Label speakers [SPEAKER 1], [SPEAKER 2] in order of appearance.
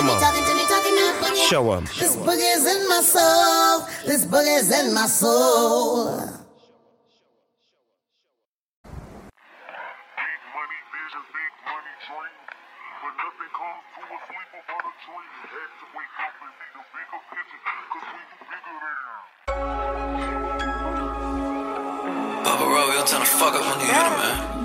[SPEAKER 1] Come on.
[SPEAKER 2] Talking to me, boogie.
[SPEAKER 1] Show 'em.
[SPEAKER 2] This boogie is in my soul. This boogie is in my soul.
[SPEAKER 3] Papa Roll, you're trying to fuck up when you hit him, man.